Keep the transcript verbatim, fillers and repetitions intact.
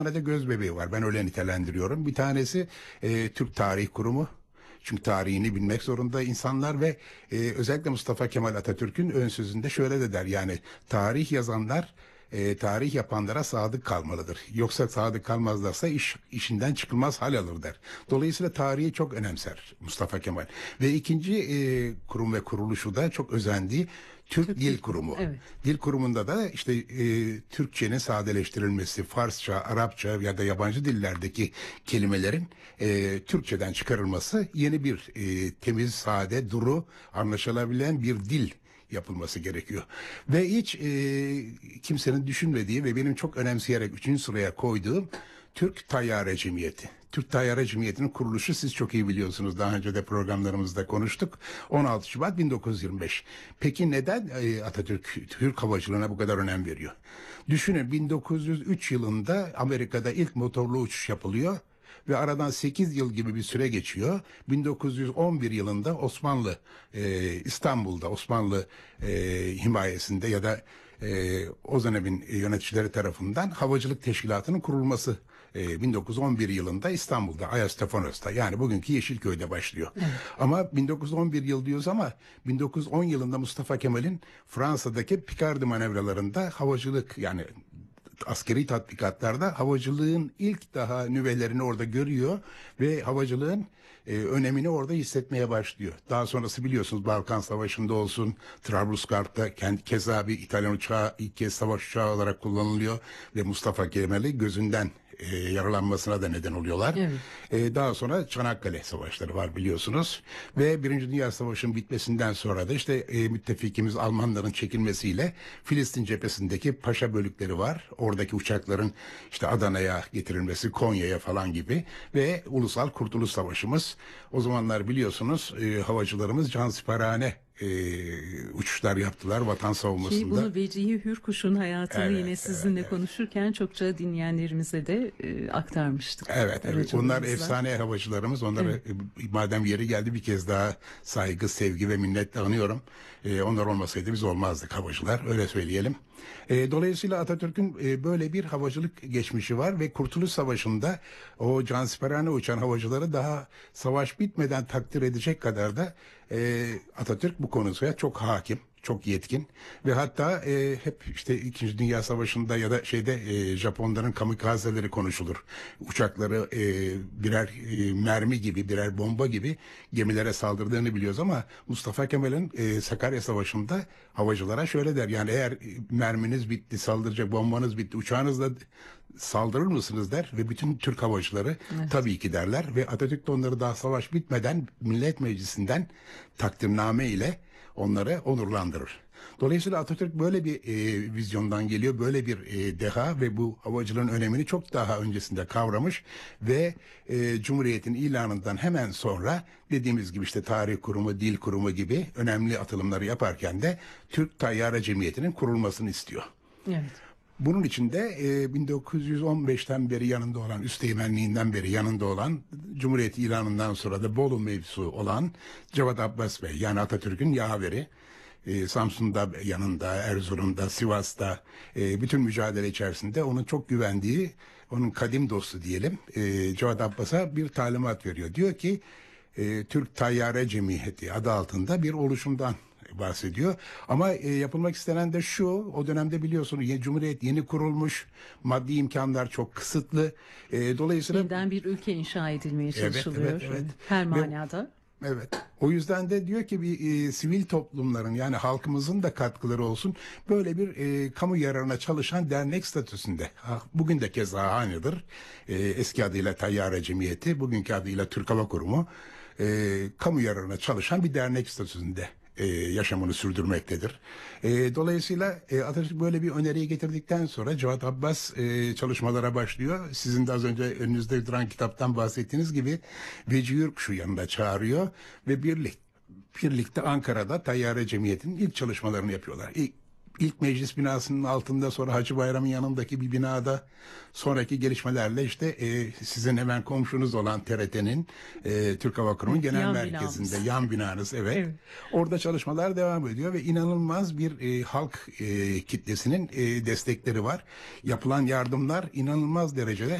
tane de göz bebeği var. Ben öyle nitelendiriyorum. Bir tanesi e, Türk Tarih Kurumu. Çünkü tarihini bilmek zorunda insanlar ve e, özellikle Mustafa Kemal Atatürk'ün ön sözünde şöyle de der. Yani tarih yazanlar e, tarih yapanlara sadık kalmalıdır. Yoksa sadık kalmazlarsa iş işinden çıkılmaz hal alır der. Dolayısıyla tarihi çok önemser Mustafa Kemal. Ve ikinci e, kurum ve kuruluşu da çok özendiği Türk, Türk Dil Dil Kurumu. Evet. Dil Kurumu'nda da işte e, Türkçenin sadeleştirilmesi, Farsça, Arapça ya da yabancı dillerdeki kelimelerin e, Türkçeden çıkarılması, yeni bir e, temiz, sade, duru, anlaşılabilen bir dil yapılması gerekiyor. Ve hiç e, kimsenin düşünmediği ve benim çok önemseyerek üçüncü sıraya koyduğum Türk Tayyare Cemiyeti. Türk Tayyare Cemiyeti'nin kuruluşu siz çok iyi biliyorsunuz. Daha önce de programlarımızda konuştuk. on altı Şubat bin dokuz yüz yirmi beş. Peki neden e, Atatürk Türk havacılığına bu kadar önem veriyor? Düşünün, bin dokuz yüz üç yılında Amerika'da ilk motorlu uçuş yapılıyor ve aradan sekiz yıl gibi bir süre geçiyor. bin dokuz yüz on bir yılında Osmanlı e, İstanbul'da Osmanlı e, himayesinde ya da e, o dönemin yöneticileri tarafından Havacılık Teşkilatı'nın kurulması e, bin dokuz yüz on bir yılında İstanbul'da Ayastefanos'ta, yani bugünkü Yeşilköy'de başlıyor. Evet. Ama bin dokuz yüz on bir yıl diyoruz ama bin dokuz yüz on yılında Mustafa Kemal'in Fransa'daki Picardy manevralarında havacılık, yani askeri tatbikatlarda havacılığın ilk daha nüvelerini orada görüyor ve havacılığın e, önemini orada hissetmeye başlıyor. Daha sonrası biliyorsunuz Balkan Savaşı'nda olsun, Trablusgarp'ta kendi keza bir İtalyan uçağı ilk kez savaş uçağı olarak kullanılıyor ve Mustafa Kemal'i gözünden e, yaralanmasına da neden oluyorlar. Evet. E, daha sonra Çanakkale Savaşları var biliyorsunuz ve Birinci Dünya Savaşı'nın bitmesinden sonra da işte e, müttefikimiz Almanların çekilmesiyle Filistin cephesindeki paşa bölükleri var. Oradaki uçakların işte Adana'ya getirilmesi, Konya'ya falan gibi ve Ulusal Kurtuluş Savaşımız. O zamanlar biliyorsunuz e, havacılarımız cansiperane e, uçuşlar yaptılar vatan savunmasında. Ki bunu Vecihi Hürkuş'un hayatını evet, yine sizinle evet, konuşurken çokça dinleyenlerimize de e, aktarmıştık. Evet, evet. Onlar efsane havacılarımız. Onlara evet. madem yeri geldi bir kez daha saygı, sevgi ve minnetle anıyorum. Ee, onlar olmasaydı biz olmazdık havacılar. Öyle söyleyelim. Ee, dolayısıyla Atatürk'ün e, böyle bir havacılık geçmişi var ve Kurtuluş Savaşı'nda o cansiperane uçan havacıları daha savaş bitmeden takdir edecek kadar da e, Atatürk bu konuya çok hakim. Çok yetkin ve hatta e, hep işte İkinci Dünya Savaşı'nda ya da şeyde e, Japonların kamikazeleri konuşulur. Uçakları e, birer e, mermi gibi, birer bomba gibi gemilere saldırdığını biliyoruz ama Mustafa Kemal'in e, Sakarya Savaşı'nda havacılara şöyle der. Yani eğer merminiz bitti, saldıracak bombanız bitti, uçağınızla saldırır mısınız der ve bütün Türk havacıları evet. tabii ki derler ve Atatürk de onları daha savaş bitmeden Millet Meclisi'nden takdirname ile onları onurlandırır. Dolayısıyla Atatürk böyle bir e, vizyondan geliyor, böyle bir e, deha ve bu havacılığın önemini çok daha öncesinde kavramış ve e, Cumhuriyet'in ilanından hemen sonra dediğimiz gibi işte Tarih Kurumu, Dil Kurumu gibi önemli atılımları yaparken de Türk Tayyare Cemiyeti'nin kurulmasını istiyor. Evet. Bunun için de e, bin dokuz yüz on beşten beri yanında olan, üsteğmenliğinden beri yanında olan, Cumhuriyet ilanından sonra da Bolu mevzusu olan Cevat Abbas Bey, yani Atatürk'ün yaveri, e, Samsun'da yanında, Erzurum'da, Sivas'ta e, bütün mücadele içerisinde onun çok güvendiği, onun kadim dostu diyelim, e, Cevat Abbas'a bir talimat veriyor. Diyor ki e, Türk Tayyare Cemiyeti adı altında bir oluşumdan bahsediyor. Ama e, yapılmak istenen de şu, o dönemde biliyorsunuz yeni, Cumhuriyet yeni kurulmuş, maddi imkanlar çok kısıtlı. E, dolayısıyla yeniden bir ülke inşa edilmeye çalışılıyor. Evet, evet, evet. Her manada. Ve, evet. O yüzden de diyor ki bir e, sivil toplumların, yani halkımızın da katkıları olsun. Böyle bir e, kamu yararına çalışan dernek statüsünde. Ha, bugün de keza aynıdır. E, eski adıyla Tayyare Cemiyeti, bugünkü adıyla Türk Hava Kurumu. E, kamu yararına çalışan bir dernek statüsünde E, yaşamını sürdürmektedir. E, dolayısıyla e, Atatürk böyle bir öneriyi getirdikten sonra Cevat Abbas e, çalışmalara başlıyor. Sizin de az önce önünüzde duran kitaptan bahsettiğiniz gibi Vecihi Yurkuş'u yanında çağırıyor ve birlik, birlikte Ankara'da Tayyare Cemiyeti'nin ilk çalışmalarını yapıyorlar. İlk, ilk meclis binasının altında, sonra Hacı Bayram'ın yanındaki bir binada, sonraki gelişmelerle işte e, sizin hemen komşunuz olan T R T'nin e, Türk Hava Kurumu'nun genel yan merkezinde, binamız. yan binanız, evet. Evet. Orada çalışmalar devam ediyor ve inanılmaz bir e, halk e, kitlesinin e, destekleri var. Yapılan yardımlar inanılmaz derecede